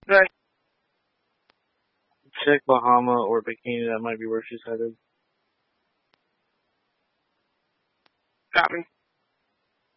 Right. Check Bahama or Bikini. That might be where she's headed. Copy.